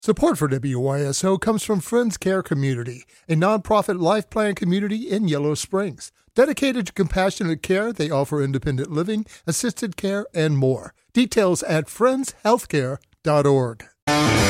Support for WYSO comes from Friends Care Community, a nonprofit life plan community in Yellow Springs. Dedicated to compassionate care, they offer independent living, assisted care, and more. Details at friendshealthcare.org.